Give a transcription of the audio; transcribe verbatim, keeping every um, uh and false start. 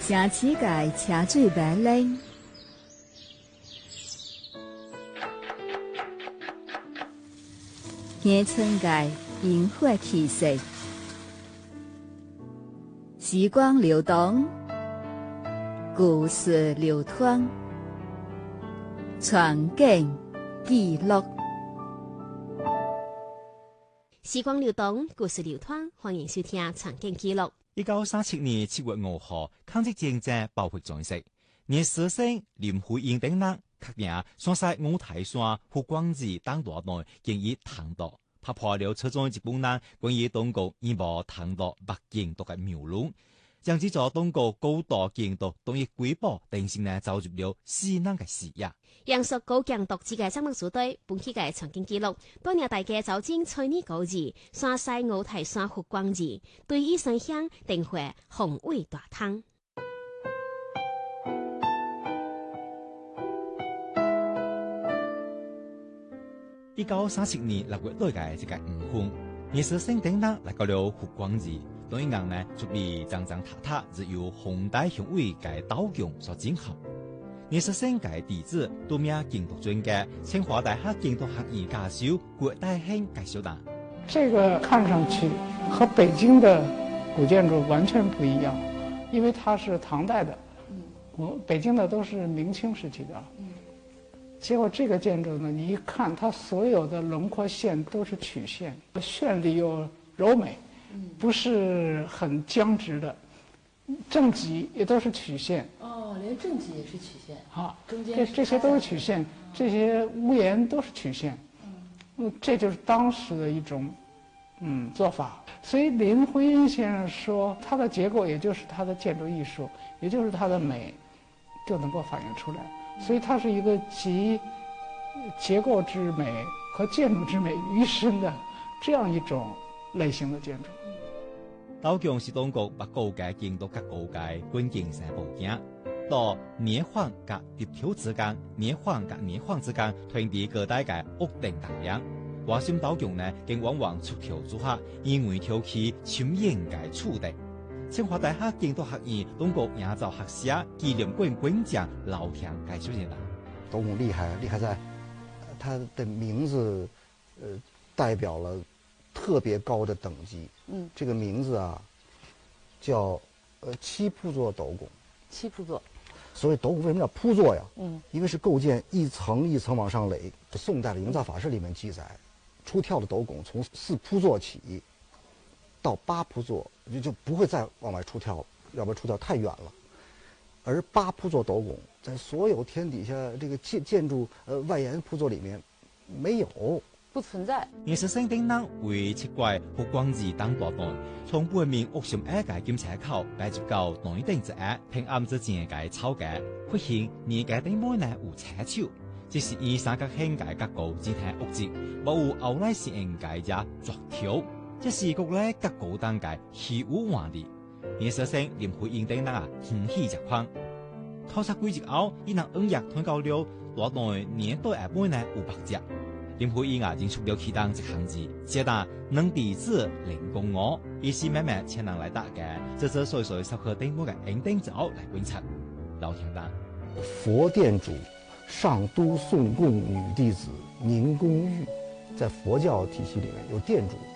城市界车水马龙，乡村界萤火气息，时光流动，故事流淌，传景记录。 时光流动，故事流淌，欢迎收听《传景记录》。 一九三七年七月五號，抗日戰爭爆發戰事，葉士星、林惠英等人確認上山五台山福光寺等大內經已談到，拍破了初中一本人關於中國以無談到北京獨嘅謬論，將之咗中國高度京都同意規模定性呢走入了死人嘅視野。 楊述高強獨自嘅節目組隊，本期嘅傳景記錄，當日大家走進翠泥高寺、山西五台山福光寺，對於生鄉定會宏偉大湯。 一九三七年六月六日嘅一個午後，葉士星等人來到了福光寺，當一人呢準備將將塔塔只由紅帶鄉委嘅道宮所整合。葉士星嘅弟子都名京都專家，清華大學京都學院教授郭大興介紹的。 這個看上去和北京的古建築完全不一樣，因為它是唐代的，我北京的都是明清時期的。結果這個建築呢，你一看它所有的輪廓線都是曲線，絢麗又柔美，不是很僵直的。正脊也都是曲線。 哦，連正脊也是曲線。 好， 中間這這些都是曲線，這些屋檐都是曲線。嗯，這就是當時的一種嗯做法。所以林徽因先生說，它的結構也就是它的建築藝術，也就是它的美，就能夠反映出來。所以它是一個集結構之美和建築之美於身的這樣一種類型的建築。 道宮是中國北高嘅京都各高嘅關鍵性部件，到年晃甲疊條之間，年晃甲年晃之間，團地各大嘅屋頂大梁。華山道宮呢，更往往出條組合，因為挑起深遠嘅處地。清華大學京都學院中國亞洲學社紀念館館長老田介紹人啦。 道宮厲害，厲害在它的名字，呃，代表了特別高的等級。嗯，這個名字啊，叫呃七鋪座斗拱。 七鋪座。 所謂斗拱為什麼叫鋪座呀？ 嗯，因為是構建一層一層往上壘。宋代的營造法式裡面記載，出跳的斗拱從四鋪座起到八鋪座，就就不會再往外出跳，要不然出跳太遠了。而八鋪座斗拱在所有天底下這個建建築呃外延鋪座裡面沒有。 不存在。 葉士星等人為七怪福光寺等大內，從背面屋上一個檢查口擺入到內頂之下，平暗之間嘅草架，發現年嘅頂妹呢有車手，即是以三角形嘅結構展開屋脊，冇有後來是應該也鑿條，即是國內結構當嘅虛無華麗。葉士星林惠英等人啊，歡喜入框。考察幾日後，伊能硬約推到了大內年代嘅妹呢有白隻。林惠英啊，認出了其當一行字，寫得能弟子靈公我，意思慢慢前人來打嘅，這這歲歲十個頂部嘅硬頂之後來觀察。老田丹， 佛殿主上都宋貢女弟子寧公玉，在佛教體系裡面有殿主。